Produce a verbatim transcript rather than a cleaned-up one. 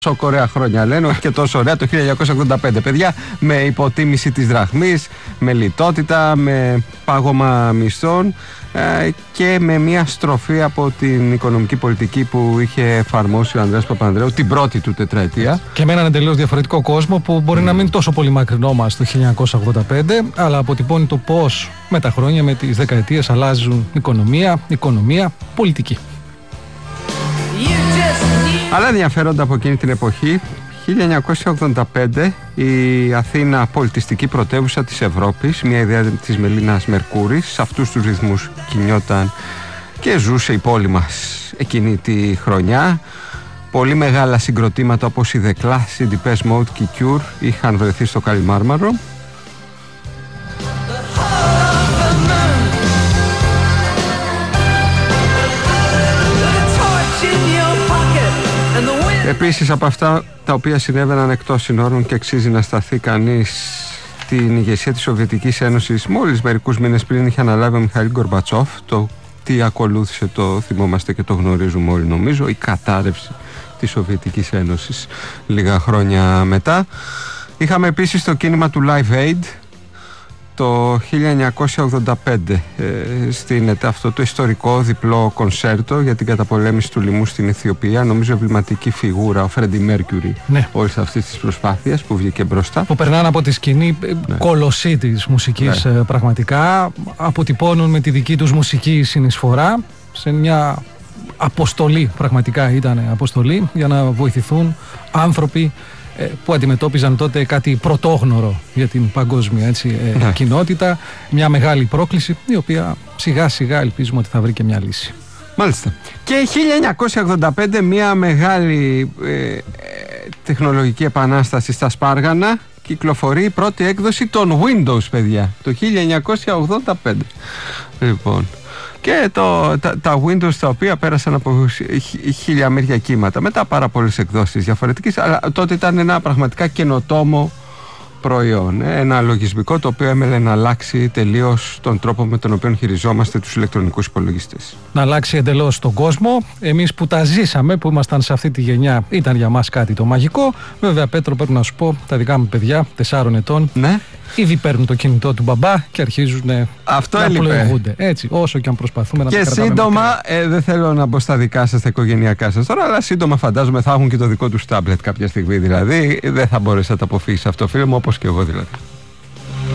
τόσο ωραία χρόνια λένε, όχι και τόσο ωραία, το χίλια εννιακόσια ογδόντα πέντε, παιδιά, με υποτίμηση της δραχμής, με λιτότητα, με πάγωμα μισθών ε, και με μια στροφή από την οικονομική πολιτική που είχε εφαρμόσει ο Ανδρέας Παπανδρέου την πρώτη του τετραετία. Και με έναν εντελώς διαφορετικό κόσμο που μπορεί mm. να μην είναι τόσο πολύ μακρινό μας το χίλια εννιακόσια ογδόντα πέντε, αλλά αποτυπώνει το πώς με τα χρόνια, με τις δεκαετίες αλλάζουν οικονομία, οικονομία, πολιτική. Αλλά ενδιαφέροντα από εκείνη την εποχή, χίλια εννιακόσια ογδόντα πέντε, η Αθήνα πολιτιστική πρωτεύουσα της Ευρώπης, μια ιδέα της Μελίνας Μερκούρης, σε αυτούς τους ρυθμούς κινιόταν και ζούσε η πόλη μας εκείνη τη χρονιά. Πολύ μεγάλα συγκροτήματα όπως η The Clash, η Depeche Mode και η Cure είχαν βρεθεί στο Καλιμάρμαρο. Επίσης, από αυτά τα οποία συνέβαιναν εκτός συνόρων και αξίζει να σταθεί κανείς, την ηγεσία της Σοβιετικής Ένωσης μόλις μερικούς μήνες πριν είχε αναλάβει ο Μιχαήλ Γκορμπατσόφ. Το τι ακολούθησε το θυμόμαστε και το γνωρίζουμε όλοι, νομίζω, η κατάρρευση της Σοβιετικής Ένωσης λίγα χρόνια μετά. Είχαμε επίσης το κίνημα του Live Aid το χίλια εννιακόσια ογδόντα πέντε, ε, στείνεται αυτό το ιστορικό διπλό κονσέρτο για την καταπολέμηση του λοιμού στην Αιθιοπία. Νομίζω εμβληματική φιγούρα ο Φρέντι Μέρκιουρι, ναι, όλης αυτής της προσπάθειας που βγήκε μπροστά. Που περνάνε από τη σκηνή, ναι, κολοσσή της μουσικής, ναι, πραγματικά. Αποτυπώνουν με τη δική τους μουσική συνεισφορά σε μια αποστολή, πραγματικά ήταν αποστολή, για να βοηθηθούν άνθρωποι που αντιμετώπιζαν τότε κάτι πρωτόγνωρο για την παγκόσμια, έτσι, ναι, κοινότητα. Μια μεγάλη πρόκληση, η οποία σιγά σιγά ελπίζουμε ότι θα βρει και μια λύση. Μάλιστα. Και χίλια εννιακόσια ογδόντα πέντε, μια μεγάλη ε, τεχνολογική επανάσταση στα Σπάργανα. Κυκλοφορεί η πρώτη έκδοση των Windows, παιδιά, το χίλια εννιακόσια ογδόντα πέντε. Λοιπόν, και το, τα, τα Windows, τα οποία πέρασαν από χίλια μύρια κύματα, μετά πάρα πολλές εκδόσεις διαφορετικές, αλλά τότε ήταν ένα πραγματικά καινοτόμο προϊόν, ένα λογισμικό το οποίο έμελε να αλλάξει τελείως τον τρόπο με τον οποίο χειριζόμαστε τους ηλεκτρονικούς υπολογιστές. Να αλλάξει εντελώς τον κόσμο. Εμείς που τα ζήσαμε, που ήμασταν σε αυτή τη γενιά, ήταν για μας κάτι το μαγικό. Βέβαια, Πέτρο, πρέπει να σου πω, τα δικά μου παιδιά, τεσσάρων ετών, ναι, ήδη παίρνουν το κινητό του μπαμπά και αρχίζουν αυτό να έλειπε. πλοηγούνται. Έτσι, όσο και αν προσπαθούμε να και τα κρατάμε. Και σύντομα, ε, δεν θέλω να μπω στα δικά σας, τα οικογενειακά σας τώρα, αλλά σύντομα φαντάζομαι θα έχουν και το δικό τους τάμπλετ κάποια στιγμή. Δηλαδή, δεν θα μπορέσει να τα αποφύγει αυτό, φίλε μου, όπως και εγώ δηλαδή.